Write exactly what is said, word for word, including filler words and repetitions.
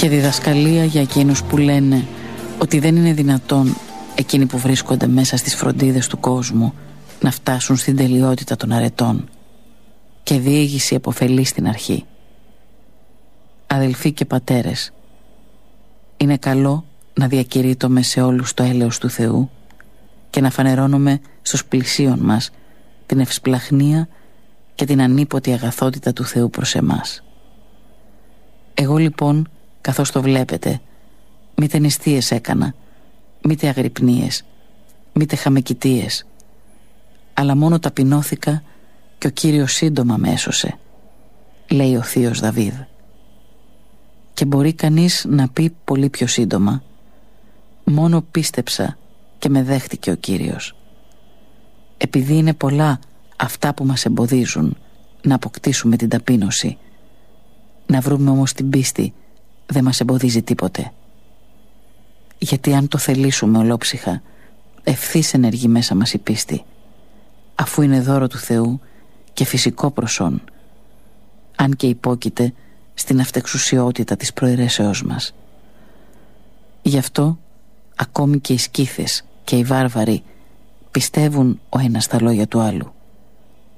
Και διδασκαλία για εκείνους που λένε ότι δεν είναι δυνατόν εκείνοι που βρίσκονται μέσα στις φροντίδες του κόσμου να φτάσουν στην τελειότητα των αρετών. Και διήγηση επωφελή στην αρχή. Αδελφοί και πατέρες, είναι καλό να διακηρύττομαι σε όλους το έλεος του Θεού και να φανερώνομαι στους πλησίον μας την ευσπλαχνία και την ανίποτη αγαθότητα του Θεού προς εμάς. Εγώ λοιπόν, καθώς το βλέπετε, μήτε νηστείες έκανα, μήτε αγρυπνίες, μήτε χαμεκητίες, αλλά μόνο ταπεινώθηκα και ο Κύριος σύντομα με έσωσε, λέει ο θείος Δαβίδ. Και μπορεί κανείς να πει πολύ πιο σύντομα, μόνο πίστεψα και με δέχτηκε ο Κύριος. Επειδή είναι πολλά αυτά που μας εμποδίζουν να αποκτήσουμε την ταπείνωση, να βρούμε όμως την πίστη δεν μας εμποδίζει τίποτε. Γιατί αν το θελήσουμε ολόψυχα, ευθύς ενεργεί μέσα μας η πίστη, αφού είναι δώρο του Θεού και φυσικό προσόν, αν και υπόκειται στην αυτεξουσιότητα της προαιρέσεώς μας. Γι' αυτό ακόμη και οι σκύθες και οι βάρβαροι πιστεύουν ο ένας στα λόγια του άλλου.